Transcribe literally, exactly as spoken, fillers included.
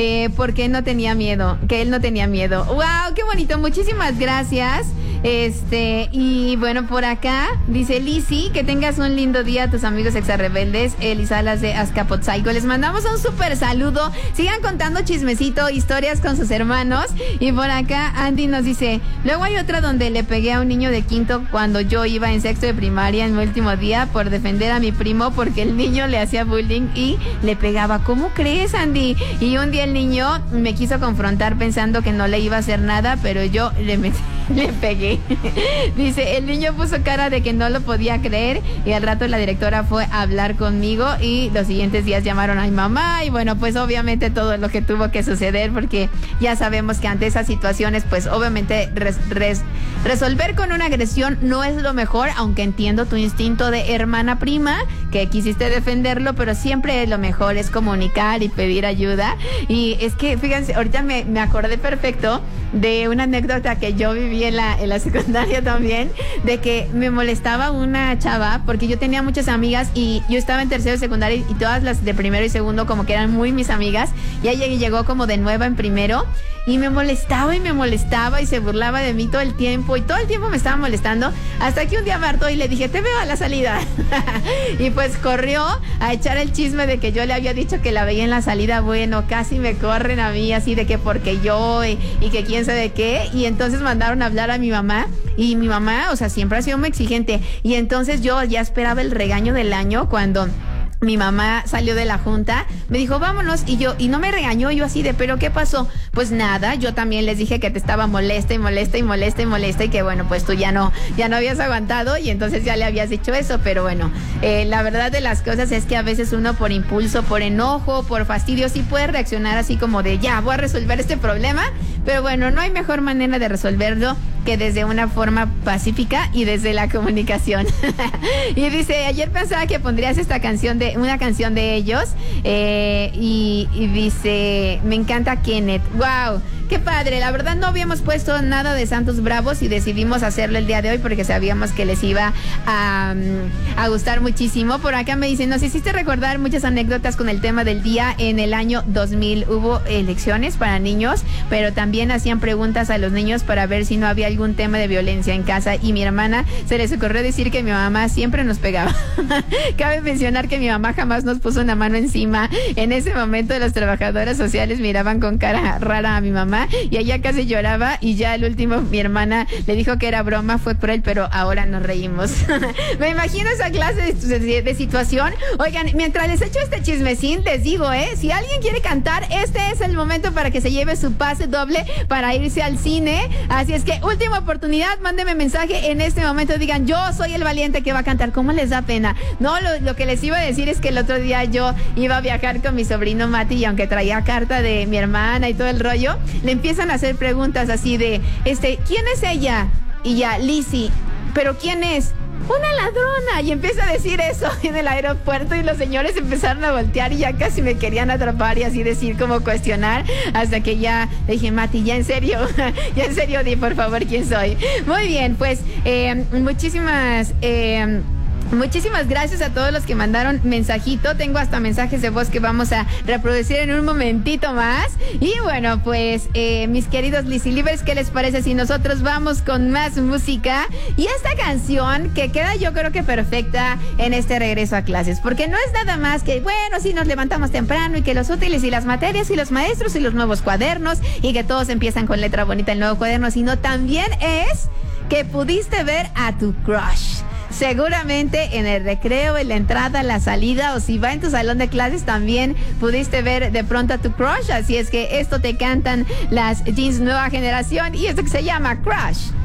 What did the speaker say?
eh, porque no tenía miedo, que él no tenía miedo. ¡Wow! ¡Qué bonito! Muchísimas gracias. Este, y bueno, por acá dice Lizzy, que tengas un lindo día a tus amigos exarrebeldes, Elisalas de Azcapotzalco. Les mandamos un súper saludo. Sigan contando chismecito, historias con sus hermanos. Y por acá Andy nos dice, luego hay otra donde le pegué a un niño de quinto cuando yo iba en sexto de primaria en mi último día por defender a mi primo porque el niño le hacía bullying y le pegaba. ¿Cómo crees, Andy? Y un día el niño me quiso confrontar pensando que no le iba a hacer nada, pero yo le metí, le pegué. Dice, el niño puso cara de que no lo podía creer y al rato la directora fue a hablar conmigo y los siguientes días llamaron a mi mamá y bueno, pues obviamente todo lo que tuvo que suceder porque ya sabemos que ante esas situaciones pues obviamente res, res, resolver con una agresión no es lo mejor, aunque entiendo tu instinto de hermana prima que quisiste defenderlo, pero siempre lo mejor es comunicar y pedir ayuda. Y es que fíjense, ahorita me, me acordé perfecto de una anécdota que yo viví en la, en la secundaria también, de que me molestaba una chava porque yo tenía muchas amigas y yo estaba en tercero de secundaria y todas las de primero y segundo como que eran muy mis amigas y ella llegó como de nueva en primero y me molestaba y me molestaba y se burlaba de mí todo el tiempo y todo el tiempo me estaba molestando hasta que un día me hartó y le dije, te veo a la salida. Y pues corrió a echar el chisme de que yo le había dicho que la veía en la salida. Bueno, casi me corren a mí así de que porque yo y, y que quién sabe qué, y entonces mandaron a hablar a mi mamá y mi mamá, o sea, siempre ha sido muy exigente y entonces yo ya esperaba el regaño del año cuando mi mamá salió de la junta, me dijo, vámonos, y yo, y no me regañó, yo así de, ¿pero qué pasó? Pues nada, yo también les dije que te estaba molesta y molesta y molesta y molesta y que bueno, pues tú ya no, ya no habías aguantado y entonces ya le habías dicho eso, pero bueno, eh, la verdad de las cosas es que a veces uno por impulso, por enojo, por fastidio, sí puede reaccionar así como de, ya, voy a resolver este problema, pero bueno, no hay mejor manera de resolverlo que desde una forma pacífica y desde la comunicación. Y dice, ayer pensaba que pondrías esta canción de, una canción de ellos, eh, y, y dice, me encanta Kenneth. Wow, qué padre, la verdad no habíamos puesto nada de Santos Bravos y decidimos hacerlo el día de hoy porque sabíamos que les iba a, a gustar muchísimo. Por acá me dicen, nos hiciste recordar muchas anécdotas con el tema del día. En el año dos mil hubo elecciones para niños, pero también hacían preguntas a los niños para ver si no había algún tema de violencia en casa y mi hermana se les ocurrió decir que mi mamá siempre nos pegaba. Cabe mencionar que mi mamá jamás nos puso una mano encima. En ese momento las trabajadoras sociales miraban con cara rara a mi mamá y ella casi lloraba y ya al último mi hermana le dijo que era broma, fue cruel, pero ahora nos reímos. Me imagino esa clase de, de, de situación. Oigan, mientras les echo este chismecín, les digo, eh, si alguien quiere cantar, este es el momento para que se lleve su pase doble para irse al cine. Así es que última oportunidad, mándeme mensaje en este momento, digan, yo soy el valiente que va a cantar. ¿Cómo les da pena? No, lo, lo que les iba a decir es que el otro día yo iba a viajar con mi sobrino Mati y aunque traía carta de mi hermana y todo el rollo, le empiezan a hacer preguntas así de, este, ¿quién es ella? Y ya, Lizzy, ¿pero quién es? Una ladrona, y empieza a decir eso en el aeropuerto y los señores empezaron a voltear y ya casi me querían atrapar y así decir como cuestionar, hasta que ya le dije, Mati, ya en serio, ya en serio di por favor quién soy. Muy bien, pues eh, muchísimas eh, Muchísimas gracias a todos los que mandaron mensajito. Tengo hasta mensajes de voz que vamos a reproducir en un momentito más. Y bueno, pues eh, mis queridos Lizzy Livers, ¿qué les parece si nosotros vamos con más música? Y esta canción que queda yo creo que perfecta en este regreso a clases, porque no es nada más que, bueno, si nos levantamos temprano y que los útiles y las materias y los maestros y los nuevos cuadernos y que todos empiezan con letra bonita el nuevo cuaderno, sino también es que pudiste ver a tu crush. Seguramente en el recreo, en la entrada, la salida, o si va en tu salón de clases también pudiste ver de pronto a tu crush. Así es que esto te cantan las Jeans Nueva Generación y esto que se llama Crush.